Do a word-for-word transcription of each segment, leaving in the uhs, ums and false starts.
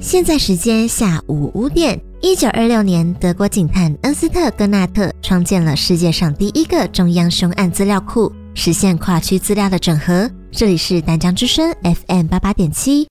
现在时间下午五点。一九二六年，德国警探恩斯特·戈纳特创建了世界上第一个中央凶案资料库，实现跨区资料的整合。这里是淡江之声 F M 八八点七。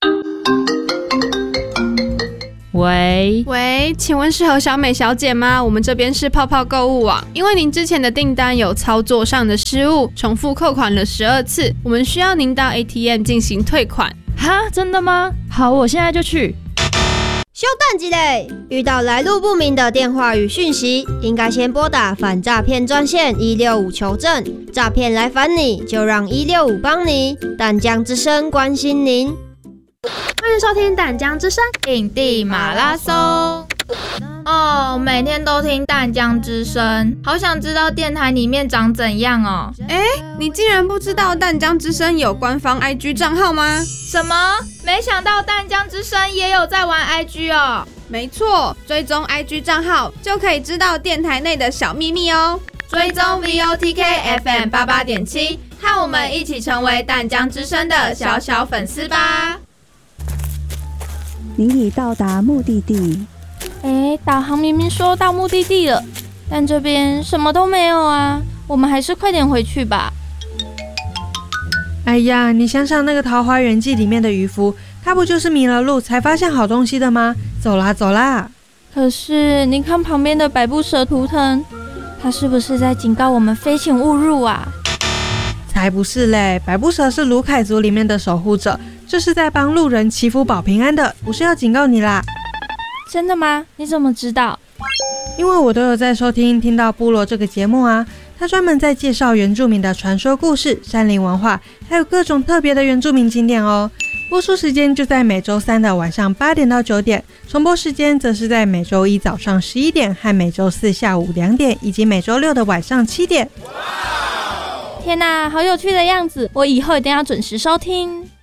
喂喂，请问是何小美小姐吗？我们这边是泡泡购物网，因为您之前的订单有操作上的失误，重复扣款了十二次，我们需要您到 A T M 进行退款。 哈，真的吗？好，我现在就去。 休等一下，遇到来路不明的电话与讯息，应该先拨打反诈骗专线一六五求证。诈骗来烦你，就让一六五帮你。淡江之声关心您。 欢迎收听淡江之声印地马拉松。哦，每天都听淡江之声，好想知道电台里面长怎样哦。 哎，你竟然不知道淡江之声有官方 I G 账号吗？ 什么？没想到淡江之声也有在玩 I G 哦。 没错，追踪 I G 账号就可以知道电台内的小秘密哦。 追踪 V O T K F M 八八点七，和我们一起成为淡江之声的小小粉丝吧。 你已到达目的地。 哎，导航明明说到目的地了，但这边什么都没有啊，我们还是快点回去吧。 哎呀，你想想那个《桃花源记》里面的渔夫，他不就是迷了路才发现好东西的吗？走啦走啦！ 可是你看旁边的百步蛇图腾，他是不是在警告我们非请勿入啊？ 才不是嘞，百步蛇是卢凯族里面的守护者，这是在帮路人祈福保平安的，不是要警告你啦。 真的吗？你怎么知道？ 因为我都有在收听听到部落这个节目啊，他专门在介绍原住民的传说故事、山林文化，还有各种特别的原住民景点哦。播出时间就在每周三的晚上八点到九点，重播时间则是在每周一早上十一点和每周四下午两点，以及每周六的晚上七点。 天哪，好有趣的样子！我以后一定要准时收听。